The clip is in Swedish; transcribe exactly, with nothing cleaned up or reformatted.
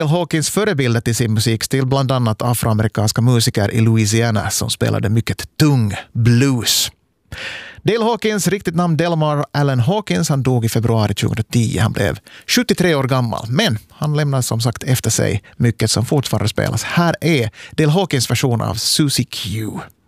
Hawkins förebilder till sin musikstil, bland annat afroamerikanska musiker i Louisiana som spelade mycket tung blues. Dale Hawkins, riktigt namn Delmar Allen Hawkins, han dog i februari tjugohundratio. Han blev sjuttiotre år gammal, men han lämnade som sagt efter sig mycket som fortfarande spelas. Här är Dale Hawkins version av Susie Q.